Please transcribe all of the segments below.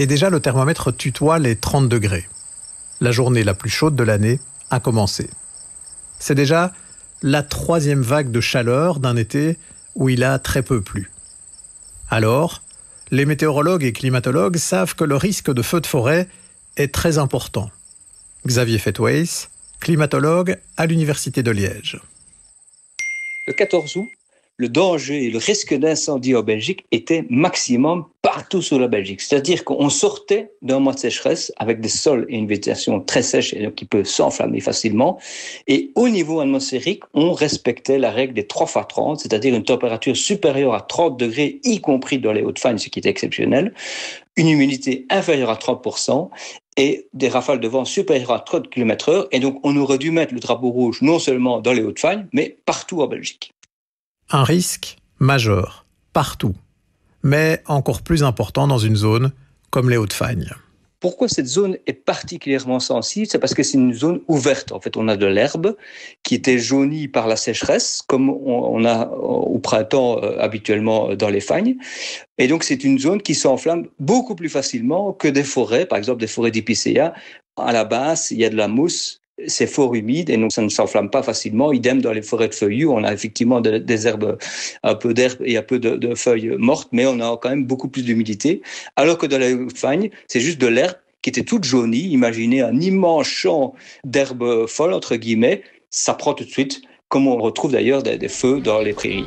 Et déjà le thermomètre tutoie les 30 degrés. La journée la plus chaude de l'année a commencé. C'est déjà la 3e vague de chaleur d'un été où il a très peu plu. Alors, les météorologues et climatologues savent que le risque de feu de forêt est très important. Xavier Fetways, climatologue à l'Université de Liège. Le 14 août, le danger et le risque d'incendie en Belgique était maximum partout sur la Belgique. C'est-à-dire qu'on sortait d'un mois de sécheresse avec des sols et une végétation très sèche et donc qui peut s'enflammer facilement. Et au niveau atmosphérique, on respectait la règle des 3x30, c'est-à-dire une température supérieure à 30 degrés, y compris dans les Hautes-Fagnes, ce qui est exceptionnel, une humidité inférieure à 30%, et des rafales de vent supérieures à 30 km/h. Et donc, on aurait dû mettre le drapeau rouge non seulement dans les Hautes-Fagnes, mais partout en Belgique. Un risque majeur, partout, mais encore plus important dans une zone comme les Hautes-Fagnes. Pourquoi cette zone est particulièrement sensible ? C'est parce que c'est une zone ouverte. En fait, on a de l'herbe qui était jaunie par la sécheresse, comme on a au printemps habituellement dans les fagnes. Et donc, c'est une zone qui s'enflamme beaucoup plus facilement que des forêts, par exemple des forêts d'épicéas. À la base, il y a de la mousse. C'est fort humide et donc ça ne s'enflamme pas facilement. Idem dans les forêts de feuillus, on a effectivement des herbes, un peu d'herbe et un peu de feuilles mortes, mais on a quand même beaucoup plus d'humidité. Alors que dans les Hautes-Fagnes, c'est juste de l'herbe qui était toute jaunie. Imaginez un immense champ d'herbe folle, entre guillemets. Ça prend tout de suite, comme on retrouve d'ailleurs des feux dans les prairies.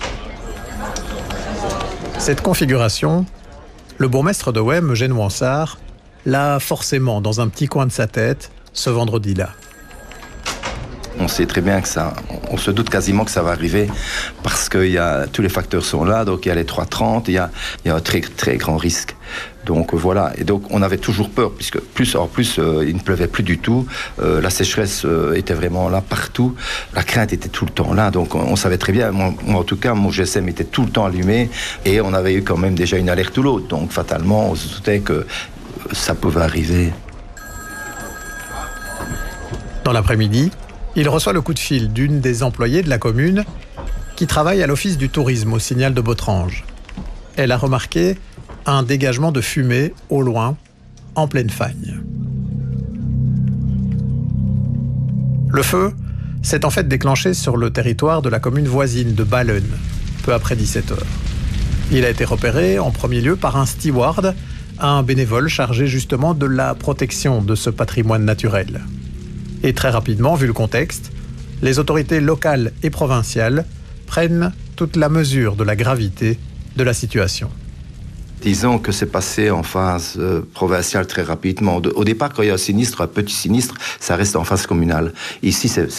Cette configuration, le bourgmestre de Wem, Eugène Wansart, l'a forcément dans un petit coin de sa tête ce vendredi-là. On sait très bien que on se doute quasiment que ça va arriver parce que tous les facteurs sont là, donc il y a les 3,30, il y a un très très grand risque. Donc voilà, et donc on avait toujours peur puisque en plus il ne pleuvait plus du tout, la sécheresse était vraiment là partout, la crainte était tout le temps là, donc on savait très bien, moi en tout cas mon GSM était tout le temps allumé et on avait eu quand même déjà une alerte ou l'autre, donc fatalement on se doutait que ça pouvait arriver. Dans l'après-midi, il reçoit le coup de fil d'une des employées de la commune qui travaille à l'office du tourisme au Signal de Botrange. Elle a remarqué un dégagement de fumée au loin, en pleine fagne. Le feu s'est en fait déclenché sur le territoire de la commune voisine de Ballen, peu après 17h. Il a été repéré en premier lieu par un steward, un bénévole chargé justement de la protection de ce patrimoine naturel. Et très rapidement, vu le contexte, les autorités locales et provinciales prennent toute la mesure de la gravité de la situation. Disons que c'est passé en phase provinciale très rapidement. Au départ, quand il y a un sinistre, un petit sinistre, ça reste en phase communale. Ici, c'est